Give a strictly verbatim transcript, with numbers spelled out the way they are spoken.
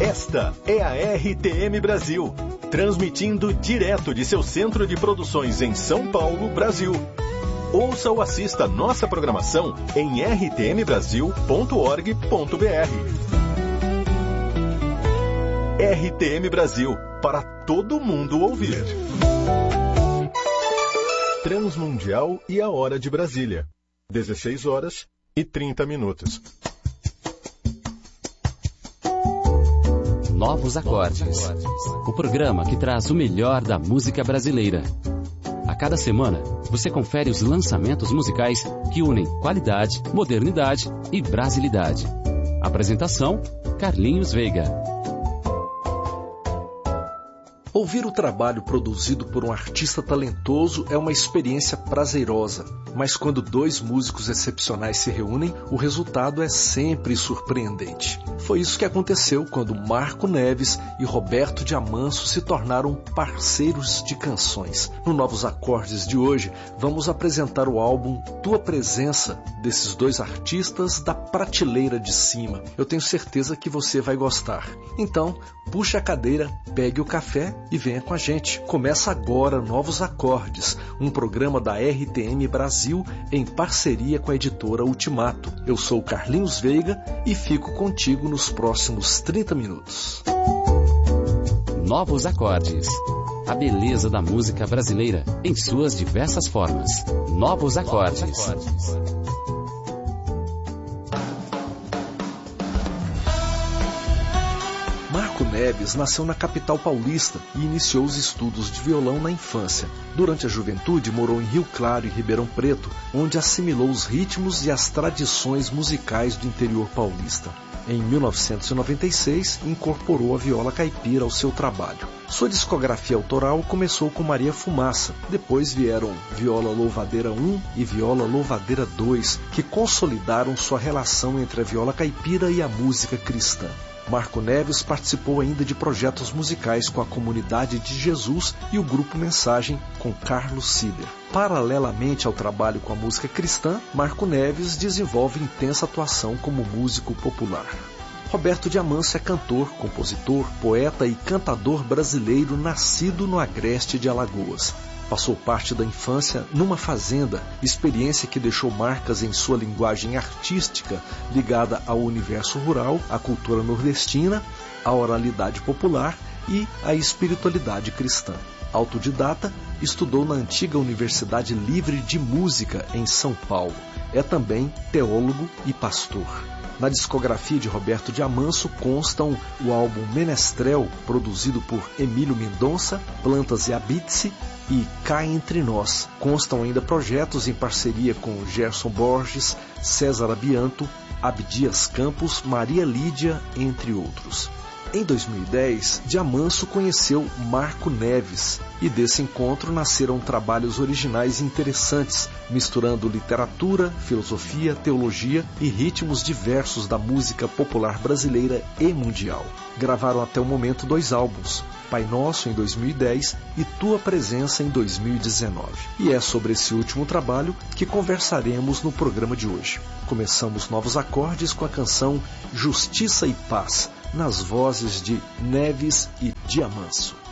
Esta é a R T M Brasil, transmitindo direto de seu centro de produções em São Paulo, Brasil. Ouça ou assista nossa programação em r t m brasil ponto org ponto b r. R T M Brasil, para todo mundo ouvir. Transmundial e a hora de Brasília. dezesseis horas e trinta minutos. Novos Acordes, o programa que traz o melhor da música brasileira. A cada semana, você confere os lançamentos musicais que unem qualidade, modernidade e brasilidade. Apresentação, Carlinhos Veiga. Ouvir o trabalho produzido por um artista talentoso é uma experiência prazerosa, mas quando dois músicos excepcionais se reúnem, o resultado é sempre surpreendente. Foi isso que aconteceu quando Marco Neves e Roberto de Amanso se tornaram parceiros de canções. No Novos Acordes de hoje, vamos apresentar o álbum Tua Presença, desses dois artistas da prateleira de cima. Eu tenho certeza que você vai gostar. Então, puxe a cadeira, pegue o café e venha com a gente. Começa agora Novos Acordes, um programa da R T M Brasil em parceria com a editora Ultimato. Eu sou Carlinhos Veiga e fico contigo nos próximos trinta minutos. Novos Acordes, a beleza da música brasileira em suas diversas formas. Novos Acordes. Marco Neves nasceu na capital paulista e iniciou os estudos de violão na infância. Durante a juventude, morou em Rio Claro e Ribeirão Preto, onde assimilou os ritmos e as tradições musicais do interior paulista. Em mil novecentos e noventa e seis, incorporou a viola caipira ao seu trabalho. Sua discografia autoral começou com Maria Fumaça, depois vieram Viola Louvadeira um e Viola Louvadeira dois, que consolidaram sua relação entre a viola caipira e a música cristã. Marco Neves participou ainda de projetos musicais com a Comunidade de Jesus e o Grupo Mensagem com Carlos Sider. Paralelamente ao trabalho com a música cristã, Marco Neves desenvolve intensa atuação como músico popular. Roberto de Amanso é cantor, compositor, poeta e cantador brasileiro nascido no Agreste de Alagoas. Passou parte da infância numa fazenda, experiência que deixou marcas em sua linguagem artística ligada ao universo rural, à cultura nordestina, à oralidade popular e à espiritualidade cristã. Autodidata, estudou na antiga Universidade Livre de Música em São Paulo. É também teólogo e pastor. Na discografia de Roberto de Amanso constam o álbum Menestrel, produzido por Emílio Mendonça, Plantas e Habite-se e Cá Entre Nós. Constam ainda projetos em parceria com Gerson Borges, César Abianto, Abdias Campos, Maria Lídia, entre outros. Em dois mil e dez, de Amanso conheceu Marco Neves e desse encontro nasceram trabalhos originais interessantes, misturando literatura, filosofia, teologia e ritmos diversos da música popular brasileira e mundial. Gravaram até o momento dois álbuns, Pai Nosso em dois mil e dez e Tua Presença em dois mil e dezenove. E é sobre esse último trabalho que conversaremos no programa de hoje. Começamos Novos Acordes com a canção Justiça e Paz, nas vozes de Neves e de Amanso.